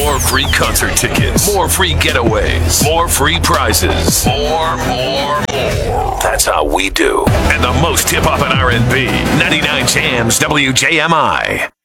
More free concert tickets. More free getaways. More free prizes. More. That's how we do. And the most hip-hop and R&B. 99 Jams WJMI.